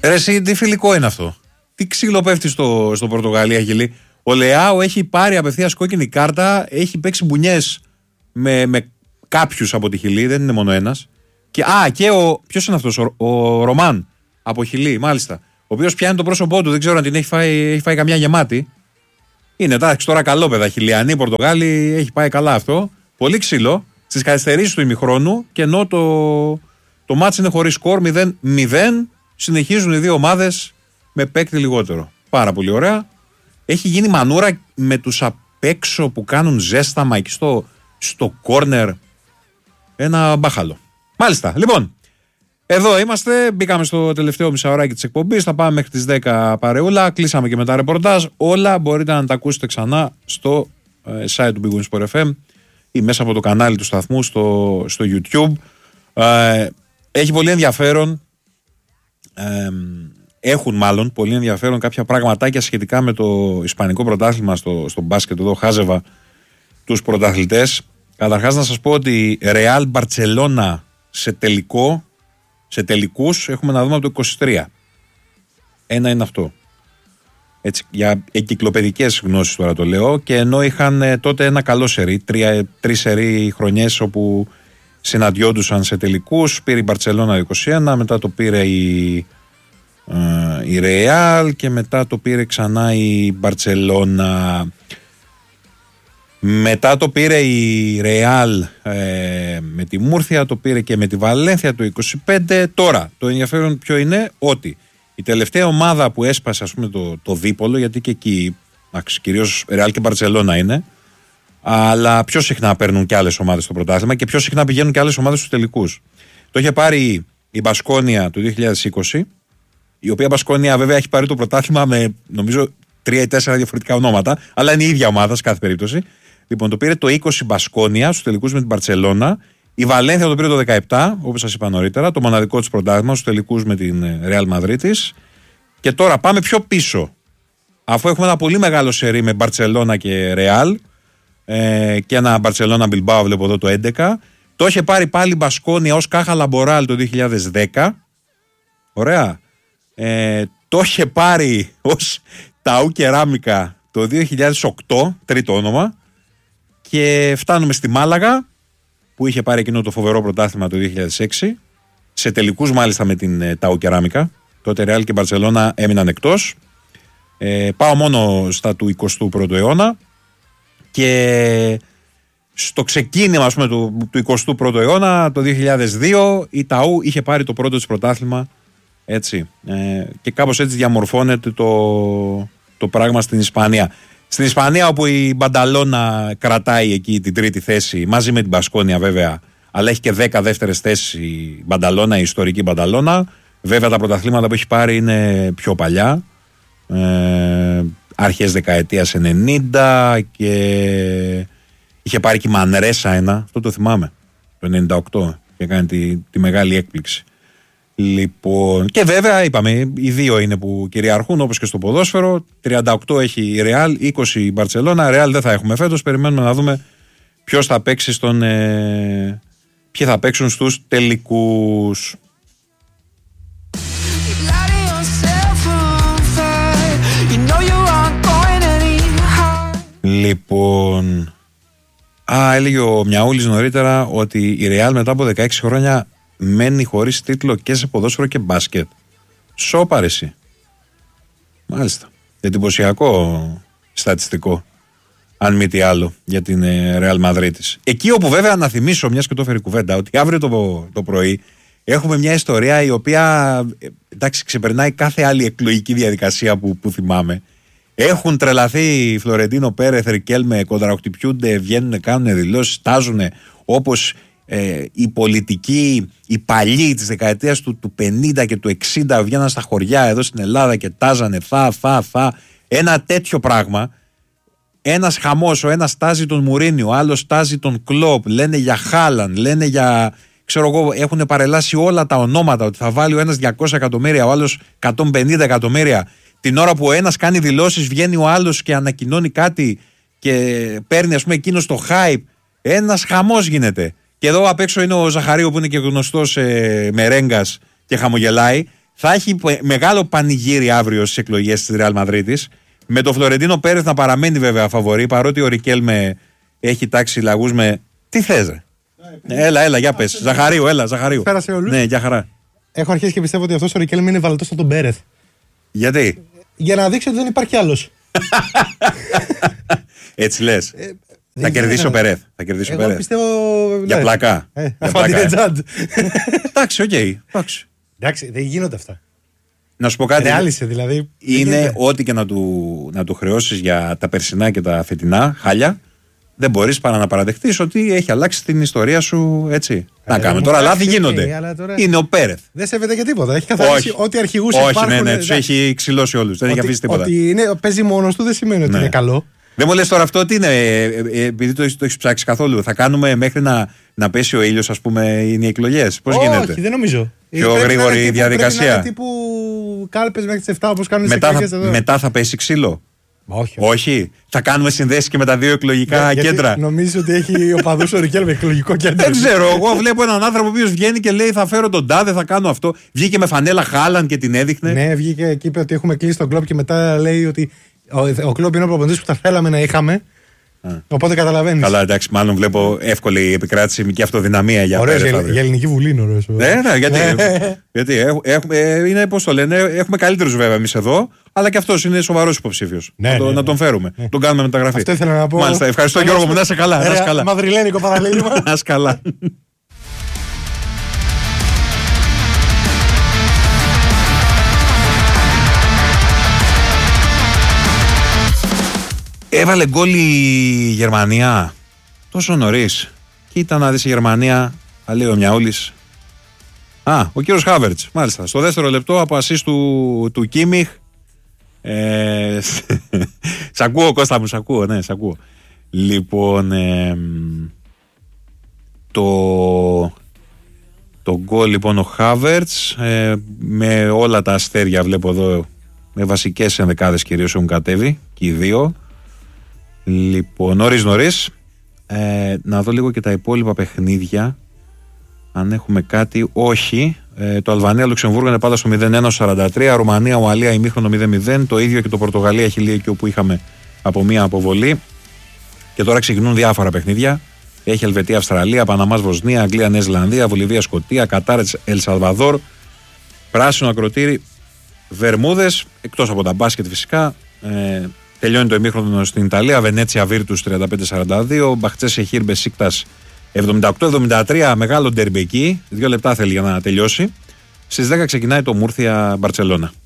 Ρε εσύ, τι φιλικό είναι αυτό. Τι ξύλο πέφτει στο Πορτογαλία, Γιλή. Ο Λεάο έχει πάρει απευθείας κόκκινη κάρτα, έχει παίξει μπουνιές με κάποιους από τη Χιλή, δεν είναι μόνο ένας. Και ποιος είναι αυτός, ο Ρωμάν από Χιλή, μάλιστα. Ο οποίος πιάνει το πρόσωπό του, δεν ξέρω αν την έχει φάει καμιά γεμάτη. Είναι εντάξει τώρα καλό παιδά, Χιλιανοί, Πορτογάλοι, έχει πάει καλά αυτό. Πολύ ξύλο. Στις καθυστερήσεις του ημιχρόνου και ενώ το μάτς είναι χωρίς σκορ 0-0, συνεχίζουν οι δύο ομάδες με παίκτη λιγότερο. Πάρα πολύ ωραία. Έχει γίνει μανούρα με τους απ' έξω που κάνουν ζέσταμα εκεί στο κόρνερ. Ένα μπάχαλο. Μάλιστα. Λοιπόν, εδώ είμαστε. Μπήκαμε στο τελευταίο μισάωράκι της εκπομπής. Θα πάμε μέχρι τις 10 παρεούλα. Κλείσαμε και με τα ρεπορτάζ. Όλα μπορείτε να τα ακούσετε ξανά στο site του Big Win Sport FM ή μέσα από το κανάλι του σταθμού στο YouTube. Έχει πολύ ενδιαφέρον. Έχουν μάλλον πολύ ενδιαφέρον κάποια πραγματάκια σχετικά με το ισπανικό πρωτάθλημα στο μπάσκετ. Εδώ χάζευα τους πρωταθλητές. Καταρχάς να σας πω ότι Real Barcelona σε τελικούς έχουμε να δούμε από το 23. Ένα είναι αυτό. Έτσι, για εγκυκλοπαιδικές γνώσεις τώρα το λέω. Και ενώ είχαν τότε ένα καλό σερί, τρεις σερί χρονιές όπου συναντιόντουσαν σε τελικούς, πήρε η Barcelona 21, μετά το πήρε η Real και μετά το πήρε ξανά η Barcelona. Μετά το πήρε η Real με τη Μούρθια, το πήρε και με τη Βαλένθια το 25. Τώρα το ενδιαφέρον ποιο είναι, ότι η τελευταία ομάδα που έσπασε ας πούμε το δίπολο, γιατί και εκεί κυρίως Real και Barcelona είναι, αλλά πιο συχνά παίρνουν και άλλες ομάδες στο πρωτάθλημα και πιο συχνά πηγαίνουν και άλλες ομάδες στους τελικούς. Το είχε πάρει η Μπασκόνια το 2020, η οποία Μπασκόνια βέβαια έχει πάρει το πρωτάθλημα με νομίζω 3 ή 4 διαφορετικά ονόματα, αλλά είναι η ίδια ομάδα σε κάθε περίπτωση. Λοιπόν, το πήρε το 20 Μπασκόνια στους τελικούς με την Μπαρτσελώνα. Η Βαλένθια το πήρε το 17, όπως σας είπα νωρίτερα, το μοναδικό της πρωτάθλημα στους τελικούς με την Real Μαδρίτης. Και τώρα πάμε πιο πίσω. Αφού έχουμε ένα πολύ μεγάλο σερί με Μπαρτσελώνα και Real και ένα Μπαρτσελώνα Μπιλμπάο, βλέπω εδώ το 11. Το είχε πάρει πάλι Μπασκόνια ως Κάχα Λαμποράλ το 2010. Ωραία. Το είχε πάρει ως Ταού Κεράμικα το 2008, τρίτο όνομα. Και φτάνουμε στη Μάλαγα που είχε πάρει εκείνο το φοβερό πρωτάθλημα το 2006, σε τελικούς μάλιστα με την Ταού Κεράμικα. Τότε Real και Barcelona έμειναν εκτός. Πάω μόνο στα του 21ου αιώνα και στο ξεκίνημα ας πούμε, του 21ου αιώνα, το 2002, η Ταού είχε πάρει το πρώτο της πρωτάθλημα. Έτσι. Και κάπως έτσι διαμορφώνεται το πράγμα στην Ισπανία. Στην Ισπανία, όπου η Μπανταλώνα κρατάει εκεί την τρίτη θέση, μαζί με την Μπασκόνια βέβαια, αλλά έχει και 10 δεύτερες θέσεις η Μπανταλώνα, η ιστορική Μπανταλώνα. Βέβαια τα πρωταθλήματα που έχει πάρει είναι πιο παλιά, αρχές δεκαετίας 90, και είχε πάρει και η Μανρέσα ένα, αυτό το θυμάμαι, το 98, και κάνει τη μεγάλη έκπληξη. Λοιπόν, και βέβαια είπαμε, οι δύο είναι που κυριαρχούν όπως και στο ποδόσφαιρο. 38 έχει η Real, 20 η Barcelona. Real δεν θα έχουμε φέτος. Περιμένουμε να δούμε ποιος θα παίξει ποιοι θα παίξουν στους τελικούς. Λοιπόν, έλεγε ο Μιαούλης νωρίτερα ότι η Real μετά από 16 χρόνια μένει χωρίς τίτλο και σε ποδόσφαιρο και μπάσκετ. Σόπαρε εσύ. Μάλιστα. Εντυπωσιακό στατιστικό, αν μη τι άλλο, για την Real Μαδρίτης. Εκεί όπου βέβαια να θυμίσω, μιας και το έφερε κουβέντα, ότι αύριο το πρωί έχουμε μια ιστορία η οποία εντάξει, ξεπερνάει κάθε άλλη εκλογική διαδικασία που θυμάμαι. Έχουν τρελαθεί Φλωρεντίνο Πέρεθ, Ρικέλμε, κοντραχτυπιούνται, βγαίνουν, κάνουν δηλώσεις, στάζουν όπως οι πολιτικοί, οι παλιοί της δεκαετίας του 50 και του 60 βγαίναν στα χωριά εδώ στην Ελλάδα και τάζανε θα. Ένα τέτοιο πράγμα. Ένας χαμός, ο ένας τάζει τον Μουρίνιο, ο άλλος τάζει τον Κλόπ, λένε για Χάλαν, λένε για, ξέρω εγώ, έχουν παρελάσει όλα τα ονόματα, ότι θα βάλει ο ένας 200 εκατομμύρια, ο άλλος 150 εκατομμύρια. Την ώρα που ο ένας κάνει δηλώσεις, βγαίνει ο άλλος και ανακοινώνει κάτι και παίρνει ας πούμε εκείνος το hype. Ένας χαμός γίνεται. Και εδώ απ' έξω είναι ο Ζαχαρίου που είναι και γνωστός μερέγκας και χαμογελάει. Θα έχει μεγάλο πανηγύρι αύριο στις εκλογές της Ρεάλ Μαδρίτης. Με το Φλωρεντίνο Πέρεθ να παραμένει βέβαια φαβορί, παρότι ο Ρικέλμε έχει τάξει λαγούς με. Τι θες, ρε. Έλα, για πες. Ζαχαρίου, έλα, Ζαχαρίου. Πέρασε όλους. Ναι, για χαρά. Έχω αρχίσει και πιστεύω ότι αυτός ο Ρικέλμε είναι βαλωτός από τον Πέρεθ. Γιατί? Για να δείξει ότι δεν υπάρχει άλλος. Έτσι λες. Θα κερδίσει ο Πέρεθ. Εγώ πιστεύω. Για πλάκα. Εντάξει, οκ. Εντάξει, δεν γίνονται αυτά. Να σου πω κάτι. Ρεάλισε δηλαδή. Είναι ό,τι και να του χρεώσεις για τα περσινά και τα φετινά χάλια. Δεν μπορείς παρά να παραδεχτείς ότι έχει αλλάξει την ιστορία σου, έτσι. Να κάνουμε τώρα, λάθη γίνονται. Είναι ο Πέρεθ. Δεν σέβεται και τίποτα. Έχει καθαρίσει ό,τι αρχηγούς υπάρχουν. Όχι, ναι, τους έχει ξυλώσει όλους. Δεν έχει αφήσει τίποτα. Ότι παίζει μόνος του δεν σημαίνει ότι είναι καλό. Δεν μου λες τώρα αυτό τι είναι, επειδή το έχεις ψάξει καθόλου. Θα κάνουμε μέχρι να πέσει ο ήλιος, ας πούμε, είναι οι εκλογές. Πώς γίνεται? Όχι, δεν νομίζω. Πιο γρήγορη διαδικασία. Είναι τύπου κάλπες μέχρι τις 7 όπως κάνουν στις εκλογές εδώ. Μετά θα πέσει ξύλο. Όχι. Θα κάνουμε συνδέσεις και με τα δύο εκλογικά κέντρα. Νομίζω ότι έχει οπαδούς ο Ρικέλμε εκλογικό κέντρο. Δεν ξέρω. Εγώ βλέπω έναν άνθρωπο ο οποίος βγαίνει και λέει θα φέρω τον τάδε, θα κάνω αυτό. Βγήκε με φανέλα Χάλαντ και την έδειχνε. Ναι, βγήκε και είπε ότι έχουμε κλείσει τον κλόπ και μετά λέει ότι ο κλόπ είναι ο προπονητής που θα θέλαμε να είχαμε. Οπότε καταλαβαίνεις. Καλά, εντάξει, μάλλον βλέπω εύκολη επικράτηση και αυτοδυναμία για ωραίος, για ελληνική βουλή είναι ωραίος. Ναι, γιατί είναι, πώς το λένε, έχουμε καλύτερους βέβαια εμείς εδώ, αλλά και αυτός είναι σοβαρός υποψήφιος. Να τον φέρουμε. Τον κάνουμε μεταγραφή. Αυτό ήθελα να πω. Μάλιστα, ευχαριστώ Γιώργο μου, να είσαι καλά. Μαδριλένικο παραλίλημα. Να είσαι καλά. Έβαλε γκόλ η Γερμανία τόσο νωρίς. Κοίτα να δεις η Γερμανία, λέει ο Μιαούλης. Ο κύριος Χάβερτς, μάλιστα. Στο δεύτερο λεπτό από ασίστ του Κίμιχ. Σ' ακούω Κώστα μου, σ' ακούω. Λοιπόν, το γκόλ λοιπόν ο Χάβερτς, με όλα τα αστέρια βλέπω εδώ, με βασικές ενδεκάδες κυρίως έχουν κατέβει και οι δύο. Λοιπόν, νωρίς. Να δω λίγο και τα υπόλοιπα παιχνίδια. Αν έχουμε κάτι, όχι. Το Αλβανία-Λουξεμβούργο είναι πάντα στο 0-1-43. Ρουμανία-Ουαλία ημίχρονο 0-0. Το ίδιο και το Πορτογαλία-Χιλία, εκεί όπου είχαμε από μία αποβολή. Και τώρα ξεκινούν διάφορα παιχνίδια. Έχει Ελβετία-Αυστραλία, Παναμάς-Βοσνία, Αγγλία-Νέα Ζηλανδία, Βολιβία-Σκωτία, Κατάρ-Ελσαλβαδόρ, πράσινο ακροτήρι, Βερμούδες, εκτός από τα μπάσκετ φυσικά. Τελειώνει το ημίχρονο στην Ιταλία, Βενέτσια Βίρτους 35-42, Μπαχτσέσια Χίρ Μπεσίκτας 78-73, μεγάλο ντερμπι εκεί, 2 λεπτά θέλει για να τελειώσει. Στις 10 ξεκινάει το Μούρθια Μπαρτσελώνα.